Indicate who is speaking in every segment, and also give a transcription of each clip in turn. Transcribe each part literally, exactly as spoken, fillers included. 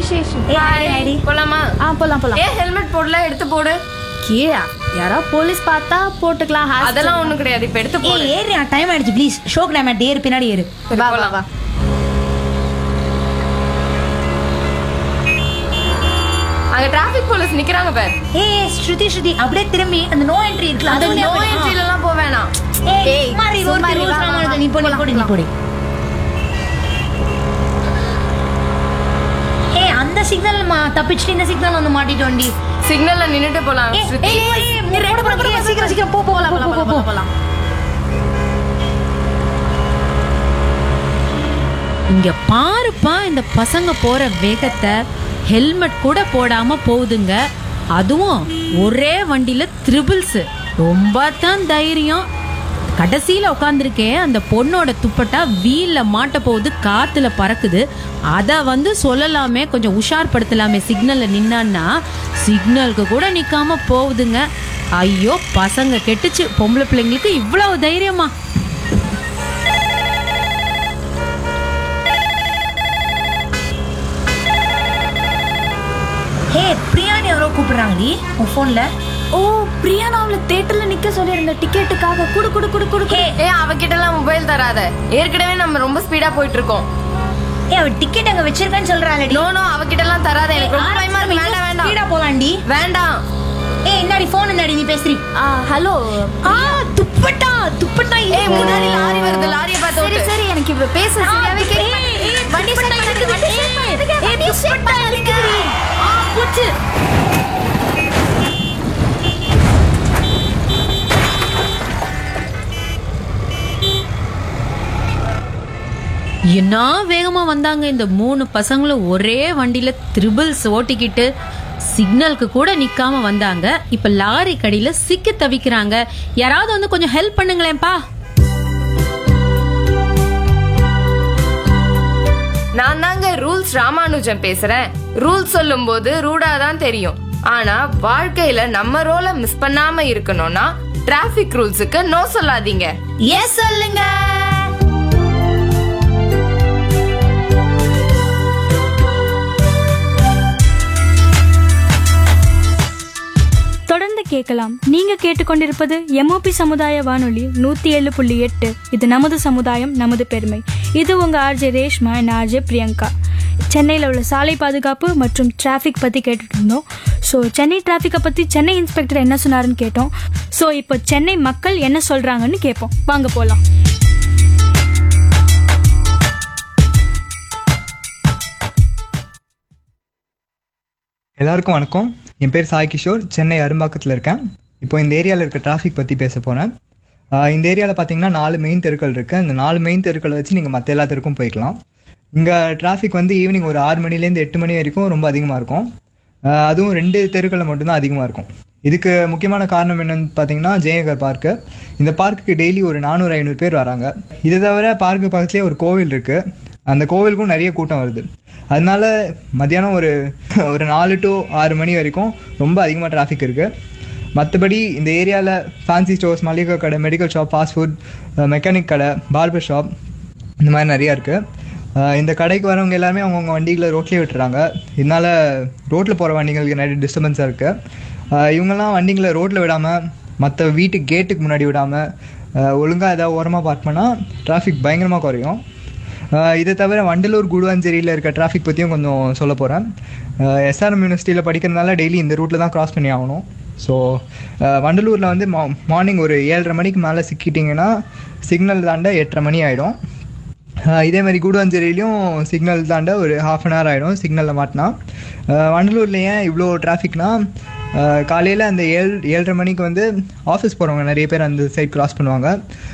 Speaker 1: விசேஷம்.
Speaker 2: ஏய், ஹாய், ஹாய்டி.
Speaker 1: போலாமா?
Speaker 2: ஆ போலாம் போலாம்.
Speaker 1: ஏன் ஹெல்மெட் போடல? எடுத்து போடு.
Speaker 2: கீழே யாரா போலீஸ் பார்த்தா போட்டுக்கலாம். ஹாஸ்டல்
Speaker 1: அதெல்லாம் ஒண்ணும் கிடையாது. இப்ப எடுத்து போடு.
Speaker 2: ஏய் ஏறியா, டைம் ஆயிடுச்சு. ப்ளீஸ் ஷோக்கு டைம் ஆயிடுச்சு. ஏறு, பின்னாடி ஏறு.
Speaker 1: சரி,
Speaker 2: வா வா
Speaker 1: போலாம்.
Speaker 2: வா.
Speaker 1: அங்க டிராபிக் போலீஸ் நிக்கறாங்க பார்.
Speaker 2: ஏய் ஸ்ருதி ஸ்ருதி அப்படியே திரும்பி அந்த நோ என்ட்ரி இருக்குல,
Speaker 1: அது
Speaker 2: அது
Speaker 1: நோ என்ட்ரில எல்லாம் போ வேணாம்.
Speaker 2: ஏய் மாரி ரோட்
Speaker 1: சும்மா
Speaker 2: ரூல்ஸ்
Speaker 1: வா, வா,
Speaker 2: ராமானுஜன்.
Speaker 1: வா.
Speaker 2: நீ போடி போடி நீ போடி. ஏய் அந்த சிக்னல் தப்பிச்சிட்டு இந்த சிக்னல் வந்து மாட்டிட்டோண்டி.
Speaker 1: சிக்னல்ல நின்னுட்டு போலாம்.
Speaker 2: ஏய்
Speaker 1: ஸ்ருதி.
Speaker 2: ஏய் ஏய், நீ ரோட் போற சீக்கிரம் சீக்கிரம் போ போ போலாம் போலாம் போலாம்.
Speaker 3: இங்க பாருப்பா இந்த பசங்க போற வேகத்தை. ஹெல்மெட் கூட போடாம போகுதுங்க. அதுவும் ஒரே வண்டியில த்ரிபிள்ஸ். ரொம்ப தான் தைரியம். கடைசியில உட்காந்துருக்கேன், அந்த பொண்ணோட துப்பட்டா வீல்ல மாட்ட போகுது, காத்துல பறக்குது. அத வந்து சொல்லலாமே, கொஞ்சம் உஷார்படுத்தலாமே. சிக்னல்ல நின்னான்னா சிக்னலுக்கு கூட நிக்காம போகுதுங்க. ஐயோ பசங்க கெட்டுச்சு. பொம்பளை பிள்ளைங்களுக்கு இவ்வளவு தைரியமா?
Speaker 2: ஏய் பிரியாணி எவரோ கூப்பிடுறாங்கடி உன் போன்ல.
Speaker 4: ஓ பிரியா, நான் அவளை தியேட்டர்ல நிக்க சொல்லியிருந்த டிக்கெட்டுக்காக. குடு குடு குடு குடு.
Speaker 1: ஏய் அவகிட்ட எல்லாம் மொபைல் தராத. ஏற்கனவே நம்ம ரொம்ப ஸ்பீடா போயிட்டு இருக்கோம்.
Speaker 2: ஏய் அவ டிக்கெட் அங்க வச்சிருக்கான்னு சொல்றாளடி.
Speaker 1: நோ நோ அவகிட்ட எல்லாம் தராத. எனக்கு ரொம்ப பயமா இருக்கு. வேண்டாம் வேண்டாம்.
Speaker 2: ஸ்பீடா போலாம்டி.
Speaker 1: வேண்டாம்.
Speaker 2: ஏய் என்னடி போன் என்னடி நீ பேசுறீ?
Speaker 4: ஹலோ.
Speaker 2: ஆ துப்பட்டா துப்பட்டா.
Speaker 1: ஏய் முன்னாடி லாரி வருது. லாரியை பார்த்து
Speaker 4: சரி
Speaker 1: ஓட்டு.
Speaker 4: சரி, எனக்கு இவ பேச சரியாவே கேட்க. வண்டி ஸ்டார்ட் பண்ணுங்க. வண்டி ஸ்டார்ட் பண்ணுங்க.
Speaker 2: ஏய் துப்பட்டா இருக்குடி. ஆ போச்சு.
Speaker 3: என்ன வேகமா வந்தாங்க இந்த மூணு பசங்களும். ஒரே வண்டியில த்ரிபிள்ஸ் ஓட்டிக்கிட்டு சிக்னலுக்கு கூட நிக்காம வந்தாங்க. இப்ப லாரி கடியில சிக்கி தவிக்கிறாங்க. யாராவது வந்து கொஞ்சம் ஹெல்ப் பண்ணுங்களேன்ப்பா.
Speaker 1: நான் தாங்க ரூல்ஸ் ராமானுஜம் பேசுறேன். ரூல்ஸ் சொல்லும் போது ரூடா தான் தெரியும். ஆனா வாழ்க்கையில நம்ம ரோல மிஸ் பண்ணாம இருக்கணும்னா டிராபிக் ரூல்ஸுக்கு நோ சொல்லாதீங்க.
Speaker 2: எஸ் சொல்லுங்க.
Speaker 5: தொடர்ந்து கேட்கலாம். நீங்க கேட்டுக்கொண்டிருப்பது எம்ஓபி சமுதாய வானொலி நூத்தி ஏழு புள்ளி எட்டு. இது நமது சமுதாயம் நமது பெருமை. இது உங்க RJ Reshma and RJ Priyanka. சென்னையில் உள்ள சாலை பாதுகாப்பு மற்றும் டிராஃபிக் பற்றி கேட்டுட்டு இருந்தோம். ஸோ சென்னை டிராஃபிக்கை பற்றி சென்னை இன்ஸ்பெக்டர் என்ன சொன்னாருன்னு கேட்டோம். ஸோ இப்போ சென்னை மக்கள் என்ன சொல்றாங்கன்னு கேட்போம். வாங்க போகலாம்.
Speaker 6: எல்லாருக்கும் வணக்கம். என் பேர் சாய் கிஷோர். சென்னை அரும்பாக்கத்தில் இருக்கேன். இப்போ இந்த ஏரியாவில் இருக்க டிராஃபிக் பற்றி பேச போகிறேன். இந்த ஏரியாவில் பார்த்தீங்கன்னா நாலு மெயின் தெருக்கள் இருக்குது. இந்த நாலு மெயின் தெருக்களை வச்சு நீங்கள் மற்ற எல்லா தெருக்கும் போய்க்கலாம். இங்கே டிராஃபிக் வந்து ஈவினிங் ஒரு ஆறு மணிலேருந்து எட்டு மணி வரைக்கும் ரொம்ப அதிகமாக இருக்கும். அதுவும் ரெண்டு தெருக்களில் மட்டும்தான் அதிகமாக இருக்கும். இதுக்கு முக்கியமான காரணம் என்னென்னு பார்த்தீங்கன்னா ஜெயநகர் பார்க்கு. இந்த பார்க்குக்கு டெய்லி ஒரு நானூறு ஐநூறு பேர் வராங்க. இதை தவிர பார்க்கு பக்கத்துலேயே ஒரு கோவில் இருக்குது. அந்த கோவிலுக்கும் நிறைய கூட்டம் வருது. அதனால மத்தியானம் ஒரு ஒரு நாலு டு ஆறு மணி வரைக்கும் ரொம்ப அதிகமாக டிராஃபிக் இருக்குது. மற்றபடி இந்த ஏரியாவில் ஃபேன்சி ஸ்டோர்ஸ், மளிகை கடை, medical shop, fast food, mechanic கடை, பார்பர் ஷாப், இந்த மாதிரி நிறையா இருக்குது. இந்த கடைக்கு வரவங்க எல்லாருமே அவங்கவுங்க வண்டிகளை ரோட்லேயே விட்டுறாங்க. இதனால் ரோட்டில் போகிற வண்டிகளுக்கு நிறைய டிஸ்டர்பன்ஸாக இருக்குது. இவங்கெல்லாம் வண்டிகளை ரோட்டில் விடாமல் மற்ற வீட்டு கேட்டுக்கு முன்னாடி விடாமல் ஒழுங்காக ஏதாவது ஓரமாக பார்க் பண்ணால் டிராஃபிக் பயங்கரமாக குறையும். இதை தவிர வண்டலூர் குடுவாஞ்சேரியில் இருக்க டிராஃபிக் பற்றியும் கொஞ்சம் சொல்ல போகிறேன். எஸ்ஆர்எம் யூனிவர்சிட்டியில் படிக்கிறதுனால டெய்லி இந்த ரூட்டில் தான் க்ராஸ் பண்ணி ஆகணும். ஸோ வண்டலூரில் வந்து மா மார்னிங் ஒரு ஏழரை மணிக்கு மேலே சிக்கிட்டிங்கன்னா சிக்னல் தாண்ட எட்டரை மணி ஆகிடும். இதேமாதிரி கூடுவாஞ்சேரியிலையும் சிக்னல் தாண்ட ஒரு ஹாஃப் அன் ஹவர் ஆகிடும் சிக்னலில் மாட்டினா. வண்டலூரில் ஏன் இவ்வளோ டிராஃபிக்னா, காலையில் அந்த ஏழு ஏழரை மணிக்கு வந்து ஆஃபீஸ் போகிறவங்க நிறைய பேர் அந்த சைட் க்ராஸ் பண்ணுவாங்க.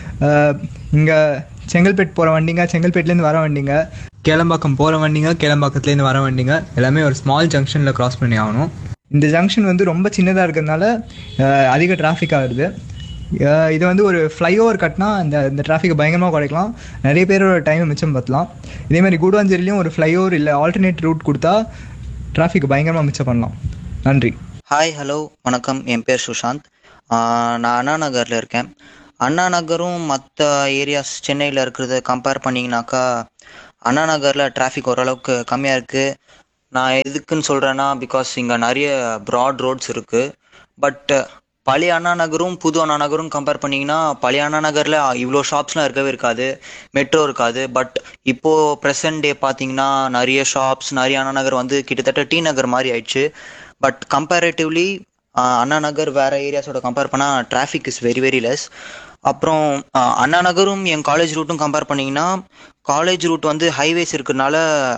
Speaker 6: இங்கே செங்கல்பேட் போகிற வண்டிங்க, செங்கல்பேட்லேருந்து வர வண்டிங்க, கேளம்பாக்கம் போகிற வண்டிங்க, கேளம்பாக்கத்துலேருந்து வர வண்டிங்க எல்லாமே ஒரு ஸ்மால் ஜங்ஷனில் க்ராஸ் பண்ணி ஆகணும். இந்த ஜங்ஷன் வந்து ரொம்ப சின்னதாக இருக்கிறதுனால அதிக டிராஃபிக் ஆகுது. இது வந்து ஒரு ஃப்ளைஓவர் கட்டினா இந்த இந்த டிராஃபிக்கை பயங்கரமாக குறைக்கலாம். நிறைய பேரோட டைமை மிச்சம் பற்றலாம். இதேமாதிரி கூடுவாஞ்சேரியிலையும் ஒரு ஃப்ளைஓவர் இல்லை ஆல்டர்னேட் ரூட் கொடுத்தா டிராஃபிக் பயங்கரமாக மிச்சம் பண்ணலாம். நன்றி.
Speaker 7: ஹாய், ஹலோ, வணக்கம். என் பேர் சுஷாந்த். நான் அண்ணா நகரில் இருக்கேன். அண்ணா நகரும் மற்ற ஏரியாஸ் சென்னையில் இருக்கிறத கம்பேர் பண்ணிங்கனாக்கா அண்ணா நகரில் டிராஃபிக் ஓரளவுக்கு கம்மியாக இருக்குது. நான் எதுக்குன்னு சொல்கிறேன்னா பிகாஸ் இங்கே நிறைய ப்ராட் ரோட்ஸ் இருக்குது. பட் பழைய அண்ணா நகரும் புது அண்ணா நகரும் கம்பேர் பண்ணிங்கன்னா பழைய அண்ணா நகரில் இவ்வளோ ஷாப்ஸ்லாம் இருக்கவே இருக்காது, மெட்ரோ இருக்காது. பட் இப்போது ப்ரெசன்ட் டே பார்த்தீங்கன்னா நிறைய ஷாப்ஸ், நிறைய அண்ணா நகர் வந்து கிட்டத்தட்ட டி நகர் மாதிரி ஆயிடுச்சு. பட் கம்பேரேட்டிவ்லி அண்ணா நகர் வேறு ஏரியாஸோட கம்பேர் பண்ணால் traffic is very very less. அப்புறம் அஹ், அண்ணா நகரும் என் காலேஜ் ரூட்டும் கம்பேர் பண்ணிங்கன்னா காலேஜ் ரூட் வந்து ஹைவேஸ் இருக்கிறதுனால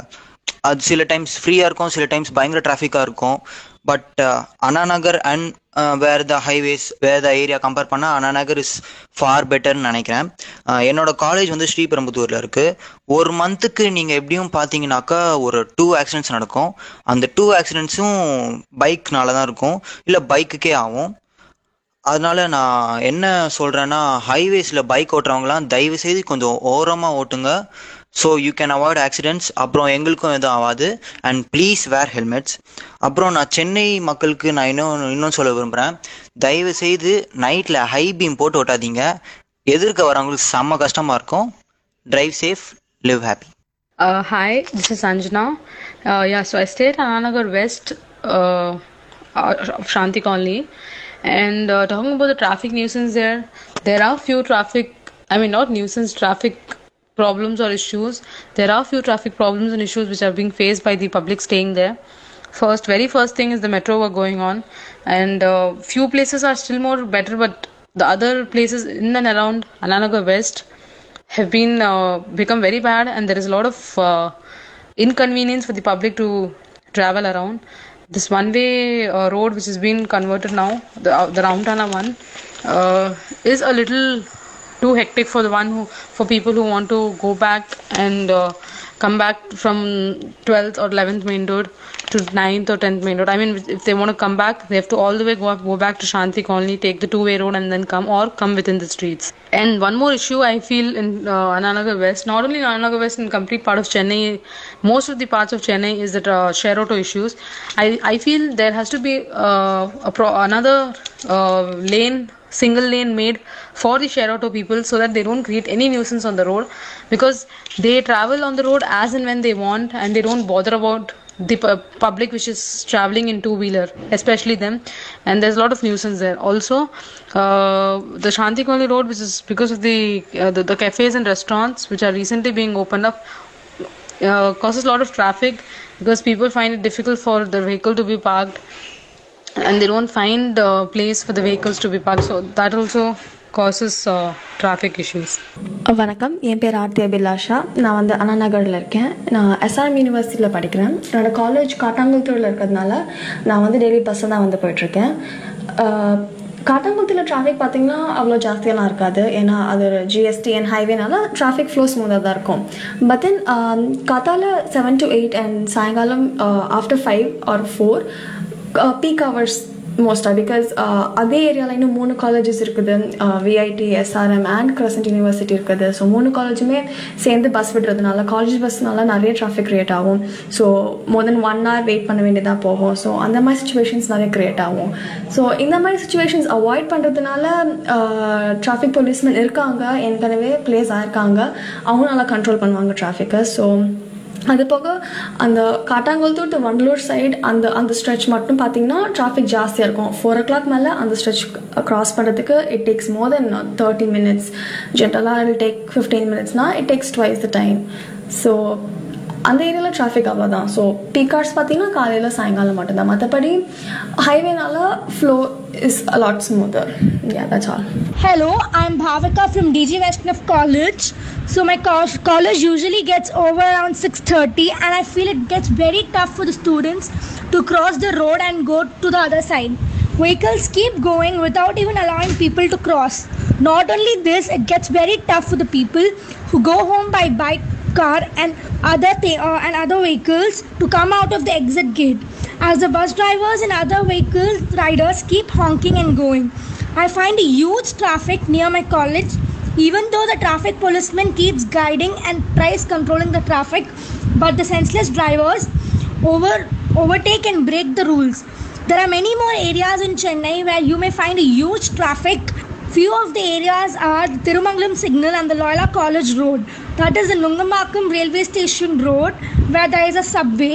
Speaker 7: அது சில டைம்ஸ் ஃப்ரீயாக இருக்கும், சில டைம்ஸ் பயங்கர டிராஃபிக்காக இருக்கும். But Anna Nagar and where the highways where the area compare பண்ணால் அண்ணா நகர் இஸ் ஃபார் பெட்டர்னு நினைக்கிறேன். அஹ், என்னோட காலேஜ் வந்து ஸ்ரீபெரும்புத்தூரில் இருக்குது. ஒரு மந்த்துக்கு நீங்கள் எப்படியும் பார்த்தீங்கன்னாக்கா ஒரு டூ ஆக்சிடென்ட்ஸ் நடக்கும். அந்த டூ ஆக்சிடென்ட்ஸும் பைக்னால தான் இருக்கும், இல்லை பைக்குக்கே ஆகும். அதனால நான் என்ன சொல்கிறேன்னா ஹைவேஸில் பைக் ஓட்டுறவங்களாம் தயவு செய்து கொஞ்சம் ஓரமாக ஓட்டுங்க. So you can avoid accidents. அப்புறம் எங்களுக்கும் எதுவும் ஆகாது. And please wear helmets. அப்புறம் நான் சென்னை மக்களுக்கு நான் இன்னும் இன்னும் சொல்ல விரும்புகிறேன், தயவு செய்து நைட்டில் ஹை பீம் போட்டு ஓட்டாதீங்க. எதிர்க்க வரவங்களுக்கு செம்ம கஷ்டமாக இருக்கும். Drive safe, live happy.
Speaker 8: Uh, hi, this is Anjana. Uh, yeah, so I stay at Ananagar West, uh, uh, of Shanti Colony. And uh, talking about the traffic nuisance there, there are few traffic, I mean, not nuisance, traffic problems or issues. There are few traffic problems and issues which are being faced by the public staying there. First, very first thing is the metro work going on. And uh, few places are still more better, but the other places in and around Ananagar West have been uh, become very bad, and there is a lot of uh, inconvenience for the public to travel around. This one way uh, road which has been converted now, the, uh, the Ramtana one, uh, is a little too hectic for the one who for people who want to go back and uh, come back from twelfth or eleventh main road to ninth or tenth main road. I mean, if they want to come back, they have to all the way go, up, go back to Shanti Colony, take the two-way road and then come, or come within the streets. And one more issue I feel in uh, Ananagar West, not only in Ananagar West, in complete part of Chennai, most of the parts of Chennai is that uh, share auto issues. I, I feel there has to be uh, a pro- another uh, lane, single lane made for the share auto people so that they don't create any nuisance on the road, because they travel on the road as and when they want, and they don't bother about the pu- public which is traveling in two-wheeler, especially them. And there's a lot of nuisance there. Also, uh, the Shanti Colony road, which is because of the, uh, the the cafes and restaurants which are recently being opened up, uh, causes a lot of traffic, because people find it difficult for the vehicle to be parked, and they don't find a uh, place for the vehicles to be parked. So that also causes uh, traffic issues.
Speaker 9: வணக்கம், என் பேர் ஆர்த்தி அபிலாஷா. நான் வந்து அண்ணா நகரில் இருக்கேன். நான் SRM யூனிவர்சிட்டியில் படிக்கிறேன். என்னோட காலேஜ் காட்டாங்குளத்தூரில் இருக்கிறதுனால நான் வந்து டெய்லி பஸ்ஸில் தான் வந்து போயிட்டுருக்கேன். காட்டாங்குளத்தில் டிராஃபிக் பார்த்திங்கன்னா அவ்வளோ ஜாஸ்தியெல்லாம் இருக்காது, ஏன்னா அது ஜிஎஸ்டி அண்ட் ஹைவேனால டிராஃபிக் ஃப்ளோ ஸ்மூத்தாக தான் இருக்கும். பட் தென் காத்தால செவன் டு எயிட் அண்ட் சாயங்காலம் after five R four peak hours மோஸ்ட்டாக, பிகாஸ் அதே ஏரியாவில் இன்னும் மூணு காலேஜஸ் இருக்குது, VIT, SRM and crescent university இருக்குது. ஸோ மூணு காலேஜுமே சேர்ந்து பஸ் விடுறதுனால காலேஜ் பஸ்னால நிறைய டிராஃபிக் க்ரியேட் ஆகும். ஸோ மோர் தென் ஒன் ஹவர் வெயிட் பண்ண வேண்டியதாக போகும். ஸோ அந்த மாதிரி சுச்சுவேஷன்ஸ் நிறைய க்ரியேட் ஆகும். ஸோ இந்த மாதிரி சுச்சுவேஷன்ஸ் அவாய்ட் பண்ணுறதுனால டிராஃபிக் போலீஸ்மேன் இருக்காங்க, ஏற்கனவே பிளேஸ் ஆயிருக்காங்க, அவங்க நல்லா கண்ட்ரோல் பண்ணுவாங்க டிராஃபிக்கை. ஸோ அது போக அந்த காட்டாங்குளத்தூர் டு வண்டலூர் சைடு அந்த அந்த ஸ்ட்ரெச் மட்டும் பார்த்தீங்கன்னா டிராஃபிக் ஜாஸ்தியாக இருக்கும். ஃபோர் ஓ கிளாக் மேலே அந்த ஸ்ட்ரெச் க்ராஸ் பண்ணுறதுக்கு it takes more then thirty minutes. ஜென்ரலாக it take fifteen மினிட்ஸ்னா it takes twice the time. So அந்த ஏரியாவில் டிராஃபிக் அவ்வளோதான். ஸோ பீக் ஹவர்ஸ் பார்த்தீங்கன்னா காலையில் சாயங்காலம் மட்டும்தான். மற்றபடி ஹைவேனால flow is a lot smoother. Yeah, that's all.
Speaker 10: Hello, I'm Bhavika from D G Vaishnav College. So my co- college usually gets over around six thirty, and I feel it gets very tough for the students to cross the road and go to the other side. Vehicles keep going without even allowing people to cross. Not only this, it gets very tough for the people who go home by bike, car and other th- uh, and other vehicles to come out of the exit gate, as the bus drivers and other vehicle riders keep honking and going. I find a huge traffic near my college, even though the traffic policeman keeps guiding and tries controlling the traffic, but the senseless drivers over overtake and break the rules. There are many more areas in Chennai where you may find a huge traffic. Few of the areas are the Tirumangalam Signal and the Loyola College Road. That is the Nungambakkam Railway Station Road, where there is a subway.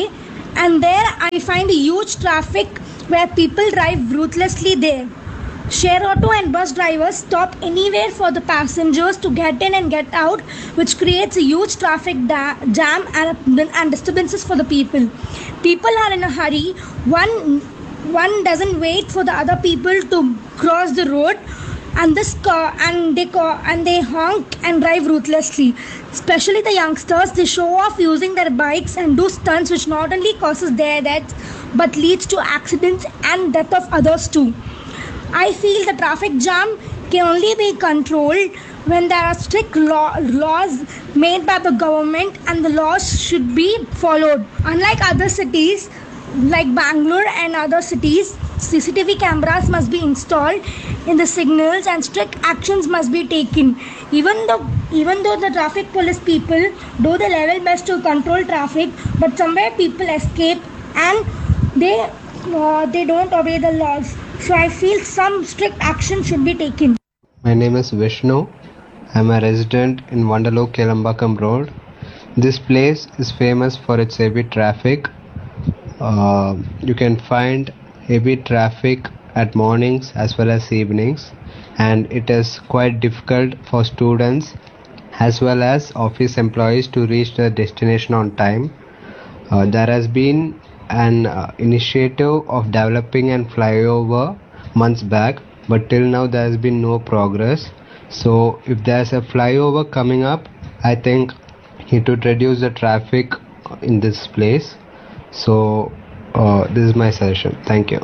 Speaker 10: and there I find a huge traffic where people drive ruthlessly there. Share auto and bus drivers stop anywhere for the passengers to get in and get out, which creates a huge traffic da- jam and, and disturbances for the people. People are in a hurry. One one doesn't wait for the other people to cross the road, and this car and they car, and they honk and drive ruthlessly. Especially the youngsters, they show off using their bikes and do stunts, which not only causes their deaths but leads to accidents and death of others too. I feel the traffic jam can only be controlled when there are strict law, laws made by the government, and the laws should be followed. Unlike other cities like Bangalore and other cities, C C T V cameras must be installed in the signals and strict actions must be taken. Even though even though the traffic police people do their level best to control traffic, but somewhere people escape and they uh, they don't obey the laws. So I feel some strict action should be taken.
Speaker 11: My name is Vishnu. I'm a resident in Vandalur Kelambakam Road. This place is famous for its heavy traffic. Uh, you can find heavy traffic at mornings as well as evenings, and it is quite difficult for students as well as office employees to reach their destination on time. Uh, there has been an uh, initiative of developing an flyover months back, but till now there has been no progress. So if there's a flyover coming up, I think it would reduce the traffic in this place. So uh, this is my suggestion. Thank you.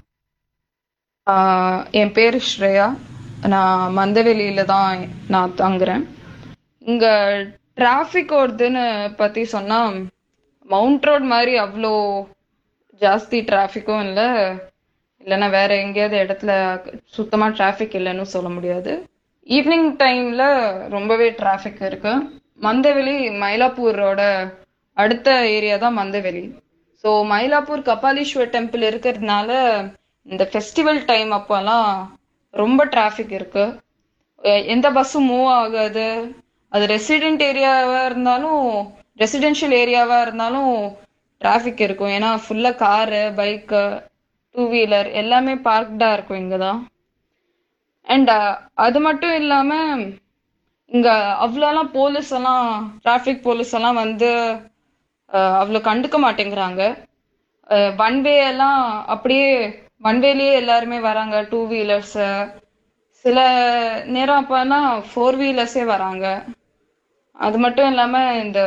Speaker 12: ஆஹ் என் பேர் ஸ்ரேயா. நான் மந்தவெளியில தான் நான் தங்குறேன். இங்க traffic ஓடுதுன்னு பத்தி சொன்னா, mount road மாதிரி அவ்வளோ ஜாஸ்தி டிராஃபிக்கும் இல்லை, இல்லைன்னா வேற எங்கேயாவது இடத்துல சுத்தமா டிராஃபிக் இல்லைன்னு சொல்ல முடியாது. ஈவினிங் டைம்ல ரொம்பவே டிராஃபிக் இருக்கு. மந்தவெளி மயிலாப்பூரோட அடுத்த ஏரியா தான் மந்தவெளி. ஸோ மயிலாப்பூர் கபாலீஸ்வர் டெம்பிள் இருக்கிறதுனால இந்த ஃபெஸ்டிவல் டைம் அப்போல்லாம் ரொம்ப டிராஃபிக் இருக்கு. எந்த பஸ்ஸும் மூவ் ஆகாது. அது ரெசிடென்ட் ஏரியாவா இருந்தாலும் ரெசிடென்ஷியல் ஏரியாவா இருந்தாலும் டிராஃபிக் இருக்கும். ஏன்னா ஃபுல்லா காரு, பைக்கு, டூ வீலர் எல்லாமே பார்க்டா இருக்கும் இங்கதான். அண்ட் அது மட்டும் இல்லாம இங்க அவ்வளோலாம் போலீஸ் எல்லாம் டிராஃபிக் போலீஸ் எல்லாம் வந்து அவ்வளோ கண்டுக்க மாட்டேங்கிறாங்க. ஒன் வே எல்லாம் அப்படியே ஒன்வேலயே எல்லாருமே வராங்க, டூ வீலர்ஸ், சில நேரம் அப்பனா ஃபோர் வீலர்ஸே வராங்க. அது மட்டும் இல்லாம இந்த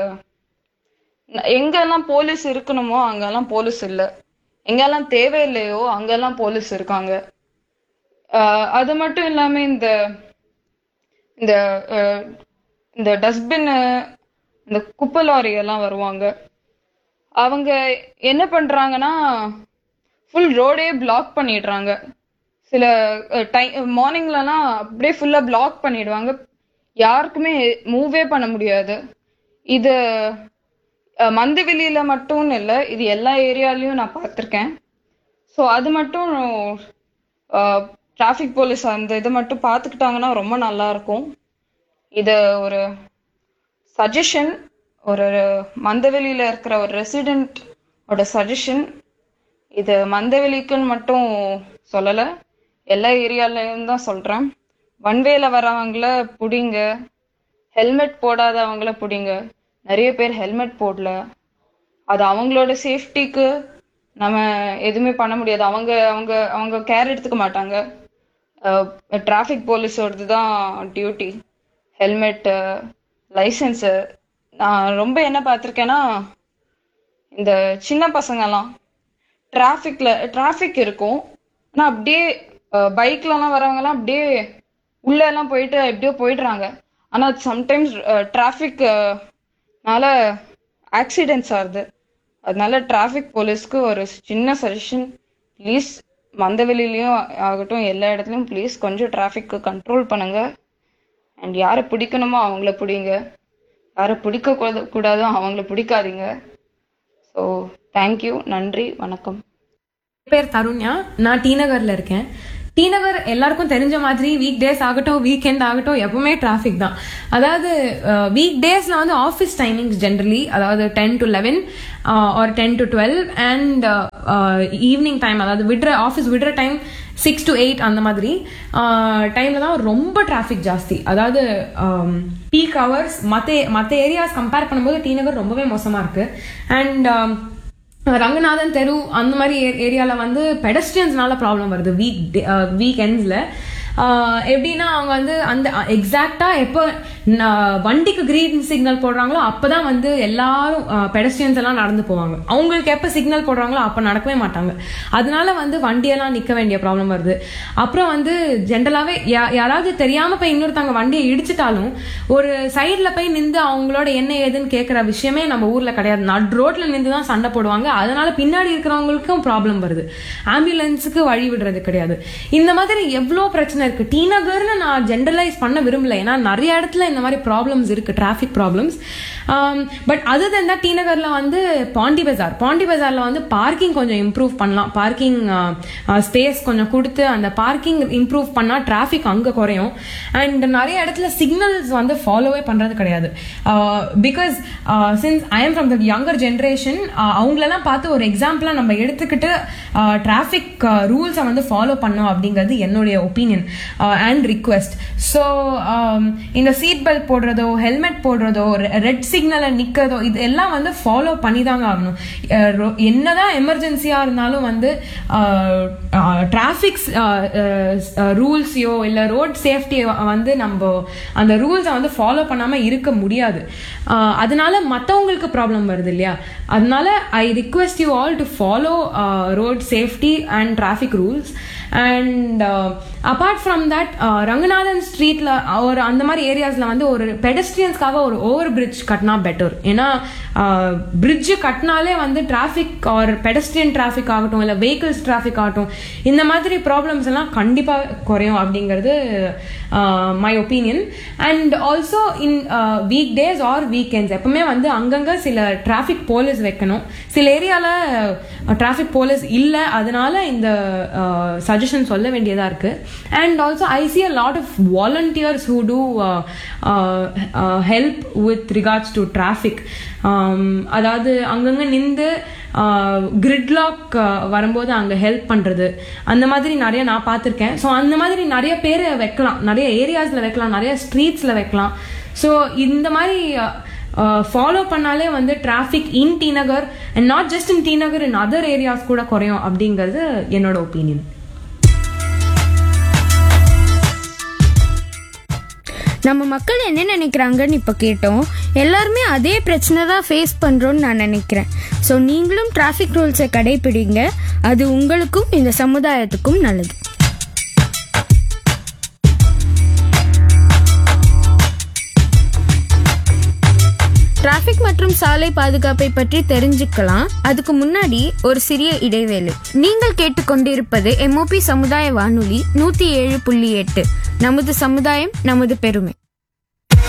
Speaker 12: எங்கெல்லாம் போலீஸ் இருக்கணுமோ அங்கெல்லாம் போலீஸ் இல்லை, எங்கெல்லாம் தேவையில்லையோ அங்கெல்லாம் போலீஸ் இருக்காங்க. அது மட்டும் இல்லாம இந்த இந்த இந்த டஸ்ட்பின், இந்த குப்பை லாரி எல்லாம் வருவாங்க. அவங்க என்ன பண்றாங்கன்னா ஃபுல் ரோடே பிளாக் பண்ணிடுறாங்க. சில டைம் மார்னிங்லலாம் அப்படியே ஃபுல்லா பிளாக் பண்ணிடுவாங்க, யாருக்குமே மூவே பண்ண முடியாது. இது மந்தவெளியில மட்டும் இல்லை, இது எல்லா ஏரியாலையும் நான் பார்த்துருக்கேன். ஸோ அது மட்டும் டிராஃபிக் போலீஸ் அந்த இதை மட்டும் பார்த்துக்கிட்டாங்கன்னா ரொம்ப நல்லா இருக்கும். இது ஒரு சஜஷன், ஒரு மந்தவெளியில இருக்கிற ஒரு ரெசிடென்ட்டோட சஜஷன். இது மந்தவெளிக்குன்னு மட்டும் சொல்லலை, எல்லா ஏரியாலையும் தான் சொல்கிறேன். ஒன்வேல வரவங்கள பிடிங்க, ஹெல்மெட் போடாதவங்கள பிடிங்க. நிறைய பேர் ஹெல்மெட் போடல, அது அவங்களோட சேஃப்டிக்கு நம்ம எதுவுமே பண்ண முடியாது. அவங்க அவங்க அவங்க கேர் எடுத்துக்க மாட்டாங்க. டிராஃபிக் போலீஸோடது தான் டியூட்டி, ஹெல்மெட்டு, லைசன்ஸு. நான் ரொம்ப என்ன பார்த்துருக்கேன்னா, இந்த சின்ன பசங்கெல்லாம் டிராஃபிக்ல டிராஃபிக் இருக்கும், ஆனால் அப்படியே பைக்லலாம் வரவங்கலாம் அப்படியே உள்ள எல்லாம் போயிட்டு எப்படியோ போயிடுறாங்க. ஆனால் சம்டைம்ஸ் டிராஃபிக்னால ஆக்சிடென்ட்ஸ் ஆகுது. அதனால டிராஃபிக் போலீஸ்க்கு ஒரு சின்ன சஜஷன், ப்ளீஸ் மந்தவெளியிலையும் ஆகட்டும் எல்லா இடத்துலையும் ப்ளீஸ் கொஞ்சம் டிராஃபிக்கு கண்ட்ரோல் பண்ணுங்க. அண்ட் யாரை பிடிக்கணுமோ அவங்கள பிடிங்க, யாரை பிடிக்க கூடாதோ அவங்கள பிடிக்காதீங்க. ஸோ தேங்க்யூ, நன்றி, வணக்கம்.
Speaker 13: என் பேர் தருண்யா, நான் டி நகரில் இருக்கேன். டி நகர் எல்லாருக்கும் தெரிஞ்ச மாதிரி வீக் டேஸ் ஆகட்டும் வீக்கெண்ட் ஆகட்டும் எப்பவுமே டிராஃபிக் தான். அதாவது வீக் டேஸ்ல வந்து ஆஃபீஸ் டைமிங்ஸ் ஜென்ரலி அதாவது ten to eleven R ten to twelve and evening time அதாவது விடுற ஆஃபீஸ் விடுற டைம் சிக்ஸ் டு எயிட் அந்த மாதிரி டைம்ல தான் ரொம்ப டிராஃபிக் ஜாஸ்தி. அதாவது பீக் ஹவர்ஸ் மற்ற மற்ற ஏரியாஸ் கம்பேர் பண்ணும்போது டி நகர் ரொம்பவே மோசமா இருக்கு. அண்ட் ரங்கநாதன் தெரு அந்த மாதிரி ஏரியால வந்து பெடஸ்ட்ரியன்ஸ்னால ப்ராப்ளம் வருது வீக் வீக் எண்ட்ஸ்ல. எப்படின்னா அவங்க வந்து அந்த எக்ஸாக்டா எப்போ வண்டிக்கு கிரீன் சிக்னல் போடுறாங்களோ அப்பதான் வந்து எல்லாரும் பெடஸ்ட்ரியன்ஸ் எல்லாம் நடந்து போவாங்க. அவங்களுக்கு எப்ப சிக்னல் போடுறாங்களோ அப்ப நடக்கவே மாட்டாங்க. அதனால வந்து வண்டியெல்லாம் நிக்க வேண்டிய ப்ராப்ளம் வருது. அப்புறம் வந்து ஜென்ரலாவே யாராவது தெரியாம போய் இன்னொருத்தவங்க வண்டியை இடிச்சிட்டாலும் ஒரு சைட்ல போய் நின்று அவங்களோட என்ன ஏதுன்னு கேட்கிற விஷயமே நம்ம ஊர்ல கிடையாது. நட் ரோட்ல நின்று தான் சண்டை போடுவாங்க. அதனால பின்னாடி இருக்கிறவங்களுக்கும் ப்ராப்ளம் வருது. ஆம்புலன்ஸுக்கு வழி விடுறது கிடையாது. இந்த மாதிரி எவ்வளவு பிரச்சனை இருக்கு. டி நகர்னு நான் ஜென்ரலைஸ் பண்ண விரும்பல, ஏன்னா நிறைய இடத்துல இந்த மாதிரி ப்ராப்ளம்ஸ் இருக்கு, டிராஃபிக் ப்ராப்ளம்ஸ். பட் அது தான் டி நகர்ல வந்து பாண்டி பஜார் பாண்டி பஜார்ல வந்து பார்க்கிங் கொஞ்சம் இம்ப்ரூவ் பண்ணலாம். பார்க்கிங் ஸ்பேஸ் கொஞ்சம் கொடுத்து அந்த பார்க்கிங் இம்ப்ரூவ் பண்ணா டிராஃபிக் அங்க குறையும். அண்ட் நிறைய இடத்துல சிக்னல்ஸ் வந்து ஃபாலோவே பண்றது கிடையாது. Because since I am from the younger generation, அவங்களெல்லாம் பார்த்து ஒரு எக்ஸாம்பிளா நம்ம எடுத்துக்கிட்டு டிராஃபிக் ரூல்ஸை வந்து ஃபாலோ பண்ணோம் அப்படிங்கிறது என்னுடைய ஒப்பீனியன் அண்ட் ரிக்வெஸ்ட். ஸோ இந்த சீட் பெல்ட் போடுறதோ ஹெல்மெட் போடுறதோ ரெட் சிக்னலை நிக்கிறதோ இது எல்லாம் வந்து ஃபாலோ பண்ணி தாங்க ஆகணும். என்னதான் எமர்ஜென்சியா இருந்தாலும் வந்து டிராஃபிக் ரூல்ஸையோ இல்ல ரோட் சேஃப்டியோ வந்து நம்ம அந்த ரூல்ஸை வந்து ஃபாலோ பண்ணாம இருக்க முடியாது. அதனால மற்றவங்களுக்கு ப்ராப்ளம் வருது இல்லையா. அதனால I request you all to follow road safety and traffic rules. And apart from that Ranganathan ஸ்ட்ரீட்ல ஒரு அந்த மாதிரி ஏரியாஸ்ல வந்து ஒரு பெடஸ்ட்ரியன்ஸ்க்காக ஒரு ஓவர் பிரிட்ஜ் கட்டினா பெட்டர். ஏன்னா பிரிட்ஜ் கட்டினாலே வந்து டிராஃபிக் ஆர் பெடஸ்ட்ரியன் டிராஃபிக் ஆகட்டும் இல்லை வெஹிக்கிள்ஸ் டிராஃபிக் ஆகட்டும் இந்த மாதிரி ப்ராப்ளம்ஸ் எல்லாம் கண்டிப்பா குறையும் அப்படிங்கிறது my opinion. And also in week days or weekends எப்பவுமே வந்து அங்கங்க சில டிராஃபிக் போலீஸ் வைக்கணும். சில ஏரியால டிராஃபிக் போலீஸ் இல்லை, அதனால இந்த சஜஷன் சொல்ல வேண்டியதா இருக்கு. And also I see a lot of volunteers who do uh, uh, uh, help with regards to traffic. அதாவது அங்கங்க நின்று கிரிட்லாக் வரும்போது அங்க ஹெல்ப் பண்றது அந்த மாதிரி நிறைய நான் பார்த்துருக்கேன். ஸோ அந்த மாதிரி நிறைய பேர் வைக்கலாம், நிறைய ஏரியாஸ்ல வைக்கலாம், நிறைய ஸ்ட்ரீட்ஸ்ல வைக்கலாம். ஸோ இந்த மாதிரி ஃபாலோ பண்ணாலே வந்து traffic in T Nagar and not just in T Nagar in other areas கூட குறையும் அப்படிங்கிறது என்னோட ஒப்பீனியன்.
Speaker 14: நம்ம மக்கள் என்ன நினைக்கிறாங்கன்னு இப்போ கேட்டோம். எல்லாருமே அதே பிரச்சனை தான் ஃபேஸ் பண்ணுறோன்னு நான் நினைக்கிறேன். ஸோ நீங்களும் டிராஃபிக் ரூல்ஸை கடைபிடிங்க, அது உங்களுக்கும் இந்த சமுதாயத்துக்கும் நல்லது. டிராஃபிக் மற்றும் சாலை பாதுகாப்பை பற்றி தெரிஞ்சுக்கலாம். அதுக்கு முன்னாடி ஒரு சிறிய இடைவேளை. நீங்கள் கேட்டுக்கொண்டிருப்பது எம்ஓபி சமுதாய வானொலி நூத்தி ஏழு புள்ளி எட்டு. நமது சமுதாயம் நமது பெருமை.